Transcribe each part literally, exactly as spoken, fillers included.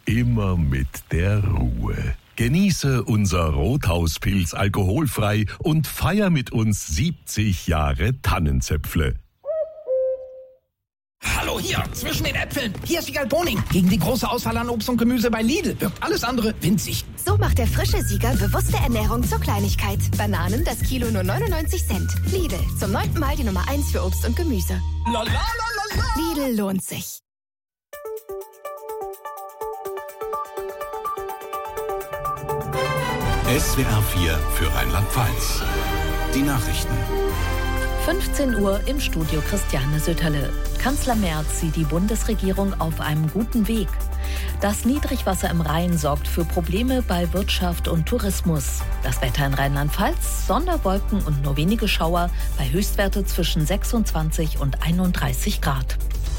immer mit der Ruhe. Genieße unser Rothauspilz alkoholfrei und feier mit uns siebzig Jahre Tannenzäpfle. Hallo, hier, zwischen den Äpfeln. Hier ist Siegal Boning. Gegen die große Auswahl an Obst und Gemüse bei Lidl wirkt alles andere winzig. So macht der frische Sieger bewusste Ernährung zur Kleinigkeit. Bananen das Kilo nur neunundneunzig Cent. Lidl, zum neunten Mal die Nummer eins für Obst und Gemüse. La, la, la, la, la. Lidl lohnt sich. S W R vier für Rheinland-Pfalz. Die Nachrichten. fünfzehn Uhr im Studio Christiane Söterle. Kanzler Merz sieht die Bundesregierung auf einem guten Weg. Das Niedrigwasser im Rhein sorgt für Probleme bei Wirtschaft und Tourismus. Das Wetter in Rheinland-Pfalz, Sonderwolken und nur wenige Schauer bei Höchstwerte zwischen sechsundzwanzig und einunddreißig Grad.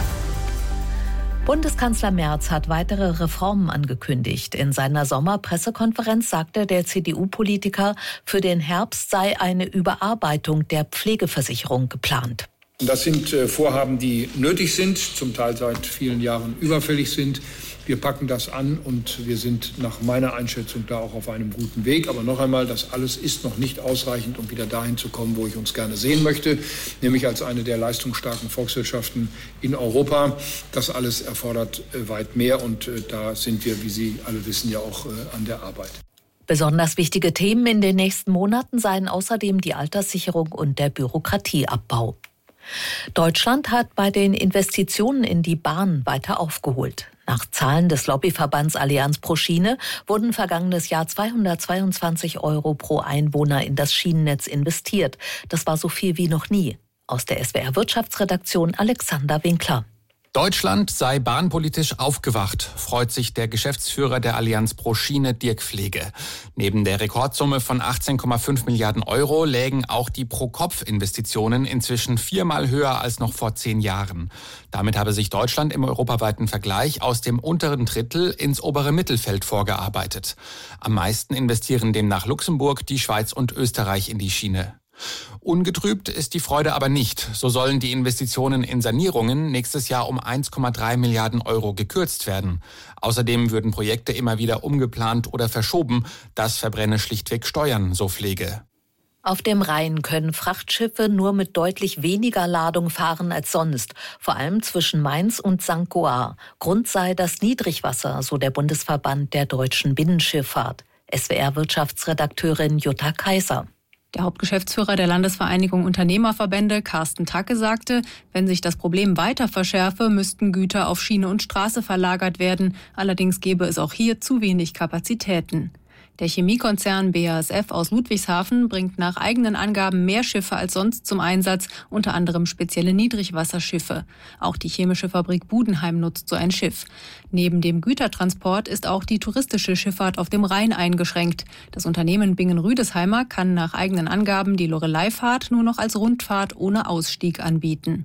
Bundeskanzler Merz hat weitere Reformen angekündigt. In seiner Sommerpressekonferenz sagte der C D U-Politiker, für den Herbst sei eine Überarbeitung der Pflegeversicherung geplant. Das sind Vorhaben, die nötig sind, zum Teil seit vielen Jahren überfällig sind. Wir packen das an und wir sind nach meiner Einschätzung da auch auf einem guten Weg. Aber noch einmal, das alles ist noch nicht ausreichend, um wieder dahin zu kommen, wo ich uns gerne sehen möchte, nämlich als eine der leistungsstarken Volkswirtschaften in Europa. Das alles erfordert weit mehr und da sind wir, wie Sie alle wissen, ja auch an der Arbeit. Besonders wichtige Themen in den nächsten Monaten seien außerdem die Alterssicherung und der Bürokratieabbau. Deutschland hat bei den Investitionen in die Bahn weiter aufgeholt. Nach Zahlen des Lobbyverbands Allianz pro Schiene wurden vergangenes Jahr zweihundertzweiundzwanzig Euro pro Einwohner in das Schienennetz investiert. Das war so viel wie noch nie. Aus der S W R Wirtschaftsredaktion Alexander Winkler. Deutschland sei bahnpolitisch aufgewacht, freut sich der Geschäftsführer der Allianz pro Schiene, Dirk Pflege. Neben der Rekordsumme von achtzehn Komma fünf Milliarden Euro lägen auch die Pro-Kopf-Investitionen inzwischen viermal höher als noch vor zehn Jahren. Damit habe sich Deutschland im europaweiten Vergleich aus dem unteren Drittel ins obere Mittelfeld vorgearbeitet. Am meisten investieren demnach Luxemburg, die Schweiz und Österreich in die Schiene. Ungetrübt ist die Freude aber nicht. So sollen die Investitionen in Sanierungen nächstes Jahr um eins Komma drei Milliarden Euro gekürzt werden. Außerdem würden Projekte immer wieder umgeplant oder verschoben. Das verbrenne schlichtweg Steuern, so Pflege. Auf dem Rhein können Frachtschiffe nur mit deutlich weniger Ladung fahren als sonst, vor allem zwischen Mainz und Sankt Goar. Grund sei das Niedrigwasser, so der Bundesverband der deutschen Binnenschifffahrt. S W R-Wirtschaftsredakteurin Jutta Kaiser. Der Hauptgeschäftsführer der Landesvereinigung Unternehmerverbände, Carsten Tacke, sagte, wenn sich das Problem weiter verschärfe, müssten Güter auf Schiene und Straße verlagert werden. Allerdings gäbe es auch hier zu wenig Kapazitäten. Der Chemiekonzern B A S F aus Ludwigshafen bringt nach eigenen Angaben mehr Schiffe als sonst zum Einsatz, unter anderem spezielle Niedrigwasserschiffe. Auch die chemische Fabrik Budenheim nutzt so ein Schiff. Neben dem Gütertransport ist auch die touristische Schifffahrt auf dem Rhein eingeschränkt. Das Unternehmen Bingen-Rüdesheimer kann nach eigenen Angaben die Loreleifahrt nur noch als Rundfahrt ohne Ausstieg anbieten.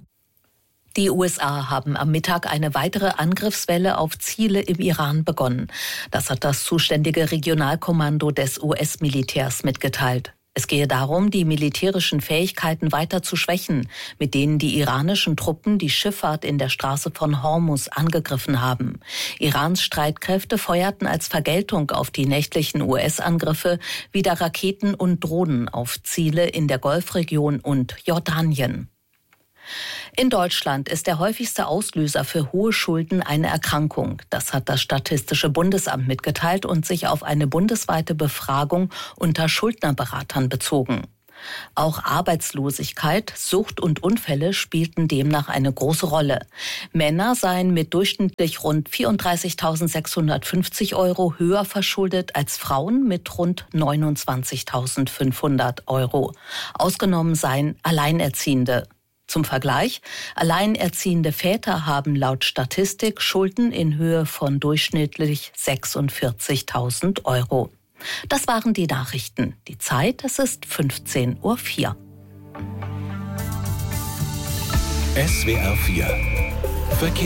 Die U S A haben am Mittag eine weitere Angriffswelle auf Ziele im Iran begonnen. Das hat das zuständige Regionalkommando des U S-Militärs mitgeteilt. Es gehe darum, die militärischen Fähigkeiten weiter zu schwächen, mit denen die iranischen Truppen die Schifffahrt in der Straße von Hormuz angegriffen haben. Irans Streitkräfte feuerten als Vergeltung auf die nächtlichen U S-Angriffe wieder Raketen und Drohnen auf Ziele in der Golfregion und Jordanien. In Deutschland ist der häufigste Auslöser für hohe Schulden eine Erkrankung. Das hat das Statistische Bundesamt mitgeteilt und sich auf eine bundesweite Befragung unter Schuldnerberatern bezogen. Auch Arbeitslosigkeit, Sucht und Unfälle spielten demnach eine große Rolle. Männer seien mit durchschnittlich rund vierunddreißigtausendsechshundertfünfzig Euro höher verschuldet als Frauen mit rund neunundzwanzigtausendfünfhundert Euro. Ausgenommen seien Alleinerziehende. Zum Vergleich, alleinerziehende Väter haben laut Statistik Schulden in Höhe von durchschnittlich sechsundvierzigtausend Euro. Das waren die Nachrichten. Die Zeit, es ist fünfzehn Uhr vier. S W R vier Verkehr.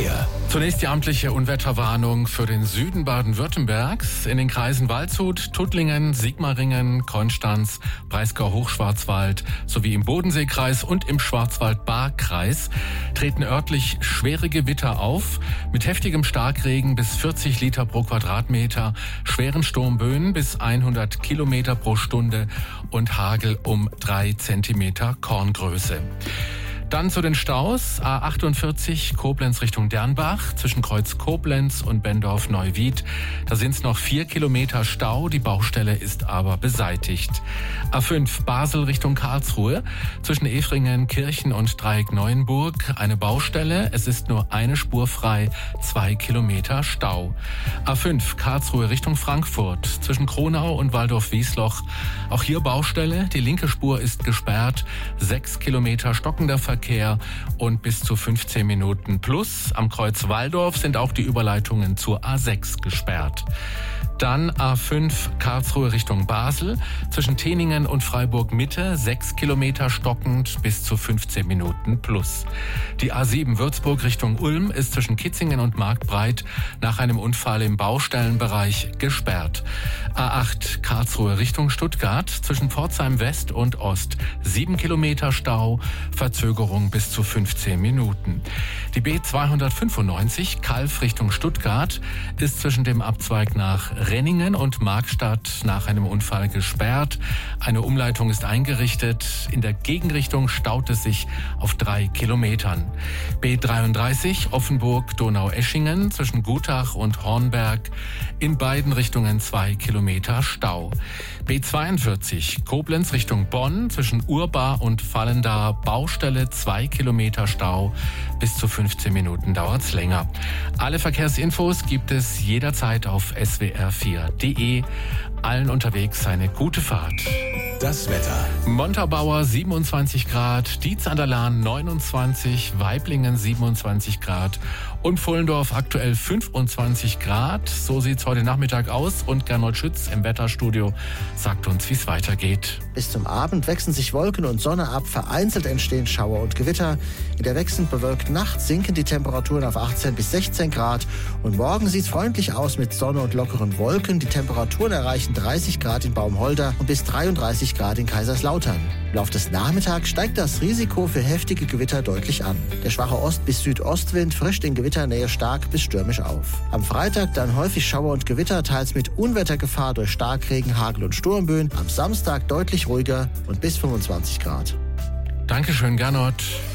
Zunächst die amtliche Unwetterwarnung für den Süden Baden-Württembergs. In den Kreisen Waldshut, Tuttlingen, Sigmaringen, Konstanz, Breisgau-Hochschwarzwald sowie im Bodenseekreis und im Schwarzwald-Baar-Kreis treten örtlich schwere Gewitter auf mit heftigem Starkregen bis vierzig Liter pro Quadratmeter, schweren Sturmböen bis hundert Kilometer pro Stunde und Hagel um drei Zentimeter Korngröße. Dann zu den Staus. A achtundvierzig Koblenz Richtung Dernbach zwischen Kreuz Koblenz und Bendorf-Neuwied. Da sind es noch vier Kilometer Stau. Die Baustelle ist aber beseitigt. A fünf Basel Richtung Karlsruhe zwischen Efringen, Kirchen und Dreieck Neuenburg. Eine Baustelle. Es ist nur eine Spur frei. Zwei Kilometer Stau. A fünf Karlsruhe Richtung Frankfurt zwischen Kronau und Waldorf-Wiesloch. Auch hier Baustelle. Die linke Spur ist gesperrt. Sechs Kilometer stockender Verkehr. Und bis zu fünfzehn Minuten plus. Am Kreuz Walldorf sind auch die Überleitungen zur A sechs gesperrt. Dann A fünf Karlsruhe Richtung Basel zwischen Teningen und Freiburg Mitte, sechs Kilometer stockend bis zu fünfzehn Minuten plus. Die A sieben Würzburg Richtung Ulm ist zwischen Kitzingen und Marktbreit nach einem Unfall im Baustellenbereich gesperrt. A acht Karlsruhe Richtung Stuttgart zwischen Pforzheim West und Ost, sieben Kilometer Stau, Verzögerung bis zu fünfzehn Minuten. Die B zweihundertfünfundneunzig Calw Richtung Stuttgart ist zwischen dem Abzweig nach Renningen und Markstadt nach einem Unfall gesperrt. Eine Umleitung ist eingerichtet. In der Gegenrichtung staut es sich auf drei Kilometern. B dreiunddreißig Offenburg-Donaueschingen zwischen Gutach und Hornberg. In beiden Richtungen zwei Kilometer Stau. B zweiundvierzig Koblenz Richtung Bonn zwischen Urbar und Vallendar. Baustelle, zwei Kilometer Stau. Bis zu fünfzehn Minuten dauert's länger. Alle Verkehrsinfos gibt es jederzeit auf S W R vier punkt de. Allen unterwegs eine gute Fahrt. Das Wetter. Montabaur siebenundzwanzig Grad, Dietz an der Lahn neunundzwanzig, Waiblingen siebenundzwanzig Grad und Pfullendorf aktuell fünfundzwanzig Grad. So sieht's heute Nachmittag aus und Gernot Schütz im Wetterstudio sagt uns, wie es weitergeht. Bis zum Abend wechseln sich Wolken und Sonne ab, vereinzelt entstehen Schauer und Gewitter. In der wechselnd bewölkten Nacht sinken die Temperaturen auf achtzehn bis sechzehn Grad und morgen sieht's freundlich aus mit Sonne und lockeren Wolken. Die Temperaturen erreichen dreißig Grad in Baumholder und bis dreiunddreißig Grad in Kaiserslautern. Im Laufe des Nachmittags steigt das Risiko für heftige Gewitter deutlich an. Der schwache Ost- bis Südostwind frischt in Gewitternähe stark bis stürmisch auf. Am Freitag dann häufig Schauer und Gewitter, teils mit Unwettergefahr durch Starkregen, Hagel und Sturmböen. Am Samstag deutlich ruhiger und bis fünfundzwanzig Grad. Dankeschön, Gernot.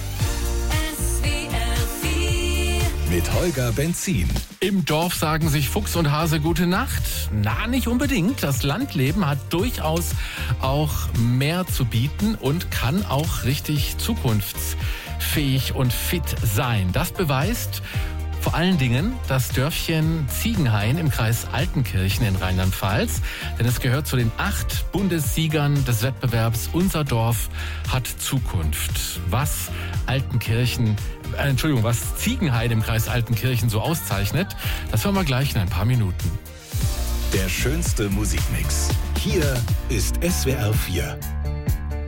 Mit Holger Benzin. Im Dorf sagen sich Fuchs und Hase gute Nacht. Na, nicht unbedingt. Das Landleben hat durchaus auch mehr zu bieten und kann auch richtig zukunftsfähig und fit sein. Das beweist vor allen Dingen das Dörfchen Ziegenhain im Kreis Altenkirchen in Rheinland-Pfalz. Denn es gehört zu den acht Bundessiegern des Wettbewerbs Unser Dorf hat Zukunft. Was Altenkirchen, äh, Entschuldigung, was Ziegenhain im Kreis Altenkirchen so auszeichnet, das hören wir gleich in ein paar Minuten. Der schönste Musikmix. Hier ist S W R vier.